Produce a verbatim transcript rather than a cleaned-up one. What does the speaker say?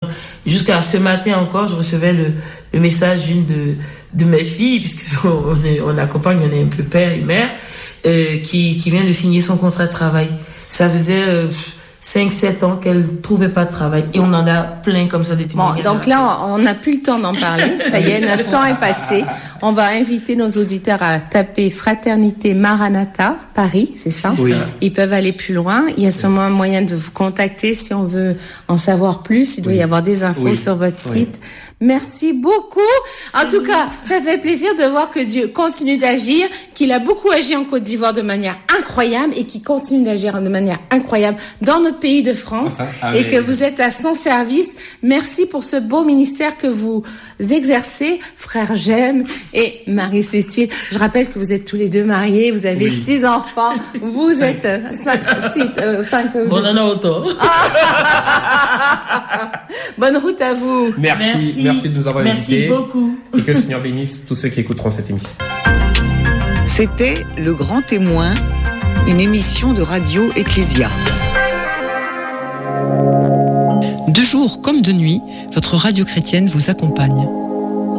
jusqu'à ce matin encore, je recevais le, le message d'une de, de mes filles, puisqu'on est, on accompagne, on est un peu père et mère, euh, qui, qui vient de signer son contrat de travail. Ça faisait euh, cinq sept ans qu'elle ne trouvait pas de travail. Et on en a plein comme ça des témoignages. Bon, donc là, on n'a plus le temps d'en parler. Ça y est, notre temps est passé. On va inviter nos auditeurs à taper Fraternité Maranatha, Paris, c'est ça? Oui. Ils peuvent aller plus loin. Il y a sûrement un moyen de vous contacter si on veut en savoir plus. Il doit oui. y avoir des infos oui. sur votre site. Oui. Merci beaucoup. En tout cas, ça fait plaisir de voir que Dieu continue d'agir, qu'il a beaucoup agi en Côte d'Ivoire de manière incroyable et qu'il continue d'agir de manière incroyable dans notre pays de France ah, et que vous êtes à son service. Merci pour ce beau ministère que vous exercez, frère J'aime et Marie-Cécile. Je rappelle que vous êtes tous les deux mariés, vous avez oui. six enfants, vous cinq. êtes cinq, six, euh, cinq. On en a autant. Bonne route à vous. Merci, merci, merci de nous avoir invités. Merci beaucoup. Et que le Seigneur bénisse tous ceux qui écouteront cette émission. C'était Le Grand Témoin, une émission de Radio Ecclésia. De jour comme de nuit, votre radio chrétienne vous accompagne.